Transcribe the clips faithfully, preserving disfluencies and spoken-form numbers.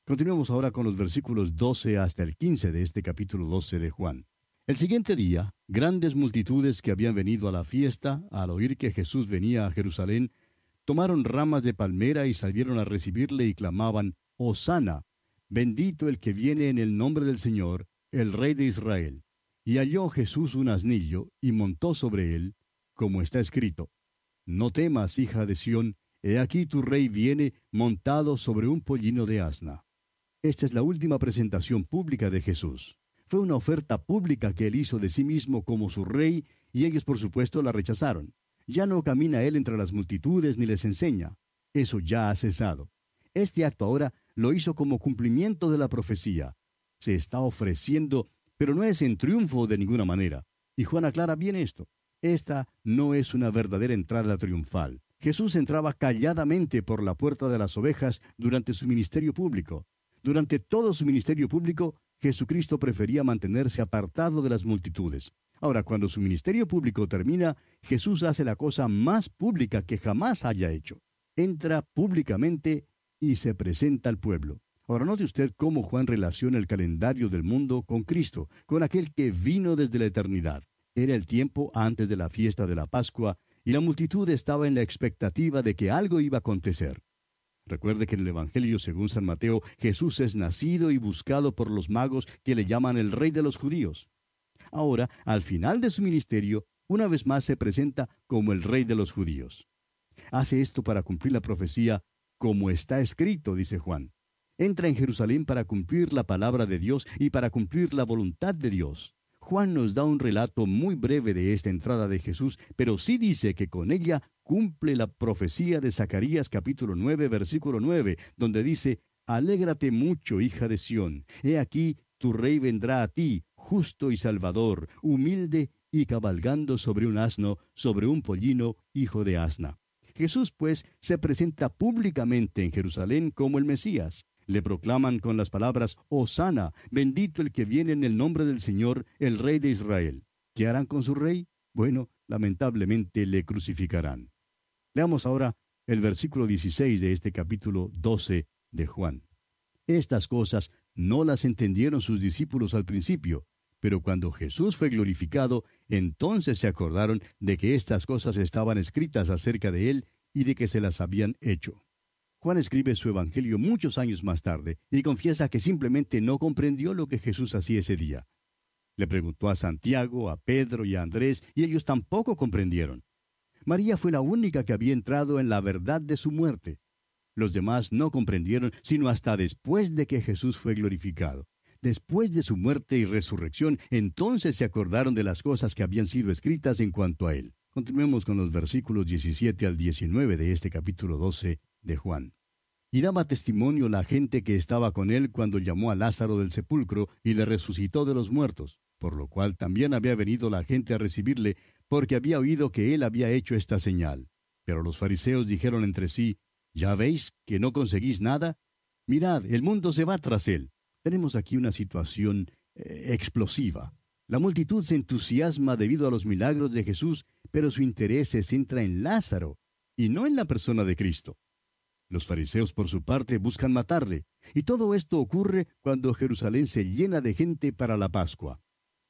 Continuemos ahora con los versículos doce hasta el quince de este capítulo doce de Juan. El siguiente día, grandes multitudes que habían venido a la fiesta, al oír que Jesús venía a Jerusalén, tomaron ramas de palmera y salieron a recibirle y clamaban, Hosana, bendito el que viene en el nombre del Señor, el Rey de Israel. Y halló Jesús un asnillo, y montó sobre él, como está escrito, No temas, hija de Sión, he aquí tu rey viene montado sobre un pollino de asna. Esta es la última presentación pública de Jesús. Fue una oferta pública que él hizo de sí mismo como su rey, y ellos por supuesto la rechazaron. Ya no camina él entre las multitudes ni les enseña. Eso ya ha cesado. Este acto ahora lo hizo como cumplimiento de la profecía. Se está ofreciendo, pero no es en triunfo de ninguna manera. Y Juan aclara bien esto. Esta no es una verdadera entrada triunfal. Jesús entraba calladamente por la puerta de las ovejas durante su ministerio público. Durante todo su ministerio público, Jesucristo prefería mantenerse apartado de las multitudes. Ahora, cuando su ministerio público termina, Jesús hace la cosa más pública que jamás haya hecho. Entra públicamente y se presenta al pueblo. Ahora, note usted cómo Juan relaciona el calendario del mundo con Cristo, con aquel que vino desde la eternidad. Era el tiempo antes de la fiesta de la Pascua, y la multitud estaba en la expectativa de que algo iba a acontecer. Recuerde que en el Evangelio según San Mateo, Jesús es nacido y buscado por los magos que le llaman el Rey de los Judíos. Ahora, al final de su ministerio, una vez más se presenta como el Rey de los Judíos. Hace esto para cumplir la profecía, como está escrito, dice Juan. Entra en Jerusalén para cumplir la palabra de Dios y para cumplir la voluntad de Dios. Juan nos da un relato muy breve de esta entrada de Jesús, pero sí dice que con ella cumple la profecía de Zacarías capítulo nueve, versículo nueve, donde dice, Alégrate mucho, hija de Sión, he aquí tu rey vendrá a ti, justo y salvador, humilde y cabalgando sobre un asno, sobre un pollino, hijo de asna. Jesús, pues, se presenta públicamente en Jerusalén como el Mesías. Le proclaman con las palabras, Hosana, bendito el que viene en el nombre del Señor, el Rey de Israel. ¿Qué harán con su rey? Bueno, lamentablemente le crucificarán. Leamos ahora el versículo dieciséis de este capítulo doce de Juan. Estas cosas no las entendieron sus discípulos al principio, pero cuando Jesús fue glorificado, entonces se acordaron de que estas cosas estaban escritas acerca de él y de que se las habían hecho. Juan escribe su evangelio muchos años más tarde y confiesa que simplemente no comprendió lo que Jesús hacía ese día. Le preguntó a Santiago, a Pedro y a Andrés, y ellos tampoco comprendieron. María fue la única que había entrado en la verdad de su muerte. Los demás no comprendieron sino hasta después de que Jesús fue glorificado. Después de su muerte y resurrección, entonces se acordaron de las cosas que habían sido escritas en cuanto a él. Continuemos con los versículos diecisiete al diecinueve de este capítulo doce de Juan. Y daba testimonio la gente que estaba con él cuando llamó a Lázaro del sepulcro y le resucitó de los muertos, por lo cual también había venido la gente a recibirle, porque había oído que él había hecho esta señal. Pero los fariseos dijeron entre sí, ¿ya veis que no conseguís nada? Mirad, el mundo se va tras él. Tenemos aquí una situación eh, explosiva. La multitud se entusiasma debido a los milagros de Jesús, pero su interés se centra en Lázaro, y no en la persona de Cristo. Los fariseos, por su parte, buscan matarle, y todo esto ocurre cuando Jerusalén se llena de gente para la Pascua.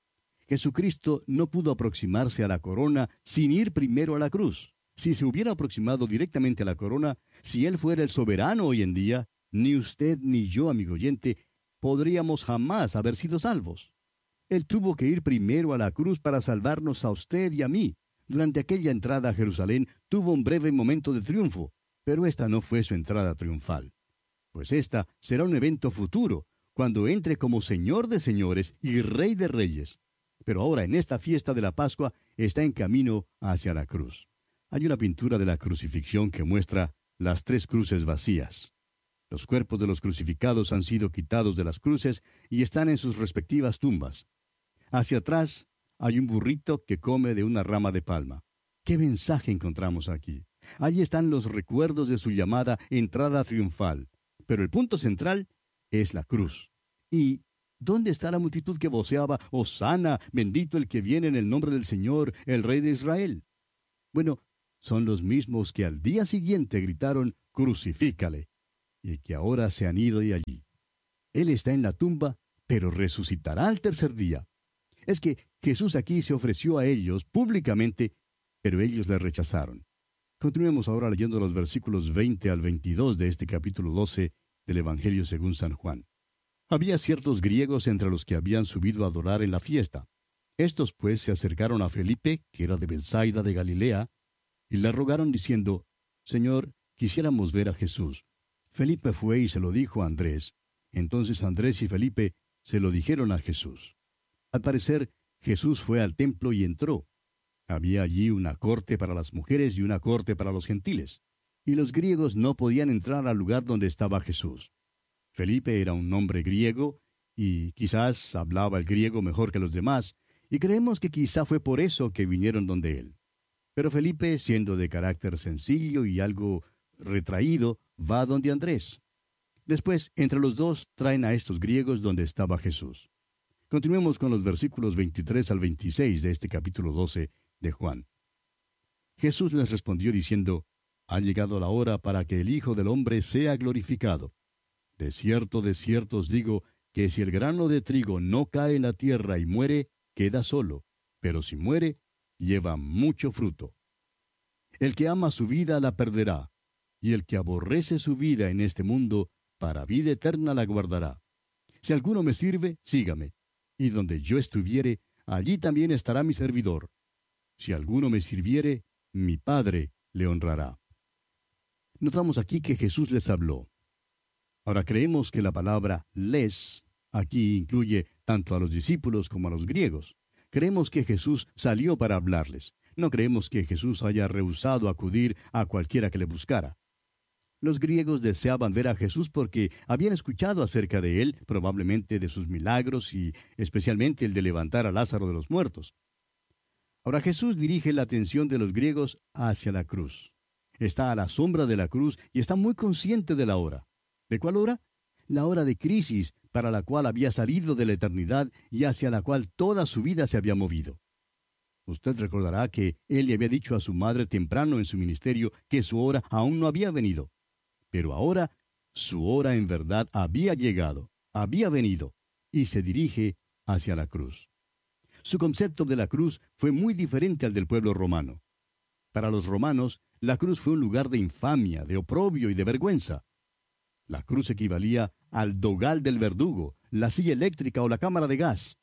Jesucristo no pudo aproximarse a la corona sin ir primero a la cruz. Si se hubiera aproximado directamente a la corona, si Él fuera el soberano hoy en día, ni usted ni yo, amigo oyente, podríamos jamás haber sido salvos. Él tuvo que ir primero a la cruz para salvarnos a usted y a mí. Durante aquella entrada a Jerusalén tuvo un breve momento de triunfo, pero esta no fue su entrada triunfal. Pues esta será un evento futuro, cuando entre como Señor de señores y Rey de reyes. Pero ahora en esta fiesta de la Pascua está en camino hacia la cruz. Hay una pintura de la crucifixión que muestra las tres cruces vacías. Los cuerpos de los crucificados han sido quitados de las cruces y están en sus respectivas tumbas. Hacia atrás hay un burrito que come de una rama de palma. ¿Qué mensaje encontramos aquí? Allí están los recuerdos de su llamada entrada triunfal. Pero el punto central es la cruz. ¿Y dónde está la multitud que voceaba, Hosana, bendito el que viene en el nombre del Señor, el Rey de Israel? Bueno, son los mismos que al día siguiente gritaron, crucifícale, y que ahora se han ido de allí. Él está en la tumba, pero resucitará al tercer día. Es que Jesús aquí se ofreció a ellos públicamente, pero ellos le rechazaron. Continuemos ahora leyendo los versículos veinte al veintidós de este capítulo doce del Evangelio según San Juan. Había ciertos griegos entre los que habían subido a adorar en la fiesta. Estos pues se acercaron a Felipe, que era de Betsaida de Galilea, y le rogaron diciendo, Señor, quisiéramos ver a Jesús. Felipe fue y se lo dijo a Andrés. Entonces Andrés y Felipe se lo dijeron a Jesús. Al parecer, Jesús fue al templo y entró. Había allí una corte para las mujeres y una corte para los gentiles, y los griegos no podían entrar al lugar donde estaba Jesús. Felipe era un hombre griego, y quizás hablaba el griego mejor que los demás, y creemos que quizá fue por eso que vinieron donde él. Pero Felipe, siendo de carácter sencillo y algo retraído, va donde Andrés. Después, entre los dos, traen a estos griegos donde estaba Jesús. Continuemos con los versículos veintitrés al veintiséis de este capítulo doce de Juan. Jesús les respondió diciendo, Ha llegado la hora para que el Hijo del Hombre sea glorificado. De cierto, de cierto os digo, que si el grano de trigo no cae en la tierra y muere, queda solo, pero si muere, lleva mucho fruto. El que ama su vida la perderá, y el que aborrece su vida en este mundo, para vida eterna la guardará. Si alguno me sirve, sígame, y donde yo estuviere, allí también estará mi servidor. Si alguno me sirviere, mi Padre le honrará. Notamos aquí que Jesús les habló. Ahora creemos que la palabra les aquí incluye tanto a los discípulos como a los griegos. Creemos que Jesús salió para hablarles. No creemos que Jesús haya rehusado acudir a cualquiera que le buscara. Los griegos deseaban ver a Jesús porque habían escuchado acerca de él, probablemente de sus milagros y especialmente el de levantar a Lázaro de los muertos. Ahora Jesús dirige la atención de los griegos hacia la cruz. Está a la sombra de la cruz y está muy consciente de la hora. ¿De cuál hora? La hora de crisis para la cual había salido de la eternidad y hacia la cual toda su vida se había movido. Usted recordará que él le había dicho a su madre temprano en su ministerio que su hora aún no había venido. Pero ahora su hora en verdad había llegado, había venido, y se dirige hacia la cruz. Su concepto de la cruz fue muy diferente al del pueblo romano. Para los romanos, la cruz fue un lugar de infamia, de oprobio y de vergüenza. La cruz equivalía al dogal del verdugo, la silla eléctrica o la cámara de gas.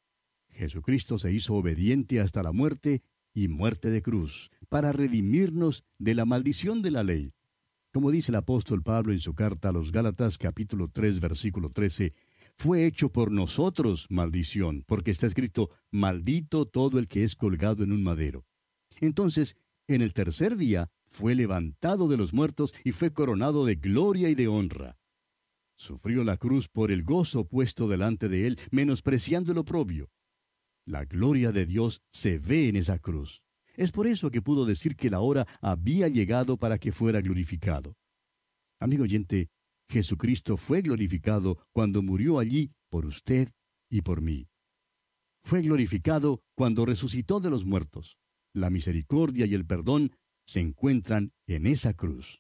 Jesucristo se hizo obediente hasta la muerte y muerte de cruz, para redimirnos de la maldición de la ley. Como dice el apóstol Pablo en su carta a los Gálatas capítulo tres versículo trece, fue hecho por nosotros maldición, porque está escrito, maldito todo el que es colgado en un madero. Entonces, en el tercer día, fue levantado de los muertos y fue coronado de gloria y de honra. Sufrió la cruz por el gozo puesto delante de él, menospreciando el oprobio. La gloria de Dios se ve en esa cruz. Es por eso que pudo decir que la hora había llegado para que fuera glorificado. Amigo oyente, Jesucristo fue glorificado cuando murió allí por usted y por mí. Fue glorificado cuando resucitó de los muertos. La misericordia y el perdón se encuentran en esa cruz.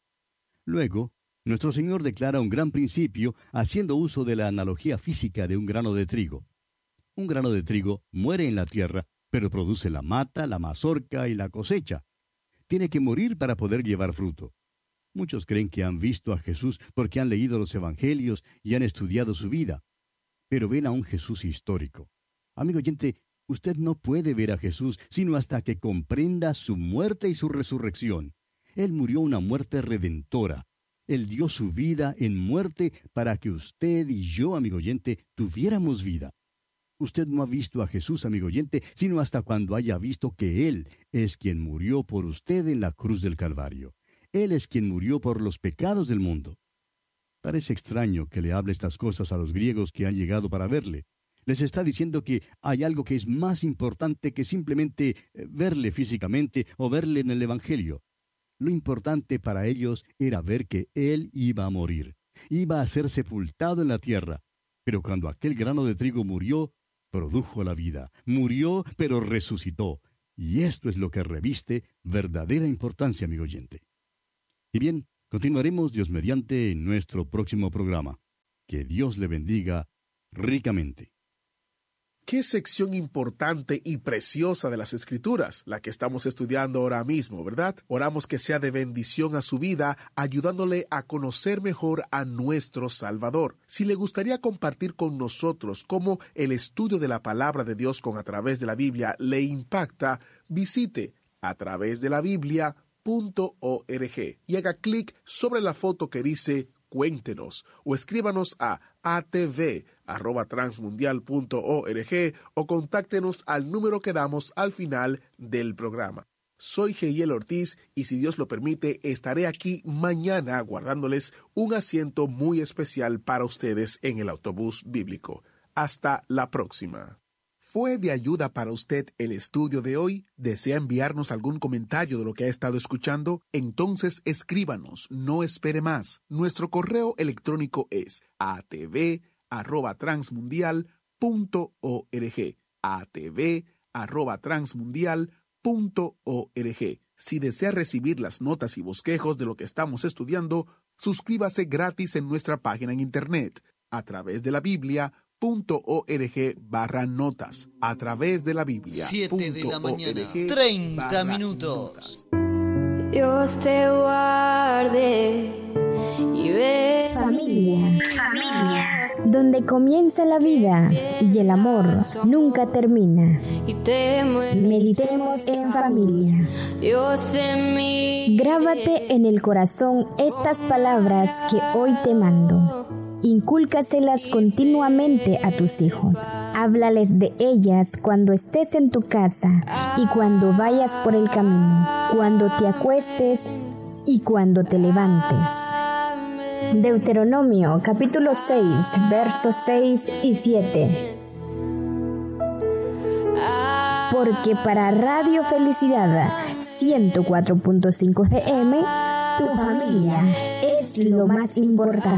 Luego, nuestro Señor declara un gran principio haciendo uso de la analogía física de un grano de trigo. Un grano de trigo muere en la tierra, pero produce la mata, la mazorca y la cosecha. Tiene que morir para poder llevar fruto. Muchos creen que han visto a Jesús porque han leído los evangelios y han estudiado su vida, pero ven a un Jesús histórico. Amigo oyente, usted no puede ver a Jesús sino hasta que comprenda su muerte y su resurrección. Él murió una muerte redentora. Él dio su vida en muerte para que usted y yo, amigo oyente, tuviéramos vida. Usted no ha visto a Jesús, amigo oyente, sino hasta cuando haya visto que Él es quien murió por usted en la cruz del Calvario. Él es quien murió por los pecados del mundo. Parece extraño que le hable estas cosas a los griegos que han llegado para verle. Les está diciendo que hay algo que es más importante que simplemente verle físicamente o verle en el Evangelio. Lo importante para ellos era ver que Él iba a morir, iba a ser sepultado en la tierra. Pero cuando aquel grano de trigo murió, produjo la vida. Murió, pero resucitó. Y esto es lo que reviste verdadera importancia, amigo oyente. Y bien, continuaremos Dios mediante en nuestro próximo programa. Que Dios le bendiga ricamente. Qué sección importante y preciosa de las Escrituras, la que estamos estudiando ahora mismo, ¿verdad? Oramos que sea de bendición a su vida, ayudándole a conocer mejor a nuestro Salvador. Si le gustaría compartir con nosotros cómo el estudio de la palabra de Dios con A Través de la Biblia le impacta, visite a través de la biblia punto org y haga clic sobre la foto que dice Cuéntenos, o escríbanos a a t v arroba transmundial punto org o contáctenos al número que damos al final del programa. Soy Jehiel Ortiz y si Dios lo permite estaré aquí mañana guardándoles un asiento muy especial para ustedes en el autobús bíblico. Hasta la próxima. ¿Fue de ayuda para usted el estudio de hoy? ¿Desea enviarnos algún comentario de lo que ha estado escuchando? Entonces escríbanos, no espere más. Nuestro correo electrónico es a t v arroba transmundial punto org. a t v arroba transmundial punto org. Si desea recibir las notas y bosquejos de lo que estamos estudiando, suscríbase gratis en nuestra página en internet, a través de la Biblia. Punto org barra notas a través de la Biblia. Siete de la mañana, treinta minutos. Dios te guarde y ve. Familia, familia, donde comienza la vida y el amor nunca termina. Meditemos en familia. Dios en mí. Grábate en el corazón estas palabras que hoy te mando. Incúlcaselas continuamente a tus hijos. Háblales de ellas cuando estés en tu casa y cuando vayas por el camino, cuando te acuestes y cuando te levantes. Deuteronomio capítulo seis, versos seis y siete. Porque para Radio Felicidad ciento cuatro punto cinco F M, tu familia es lo más importante.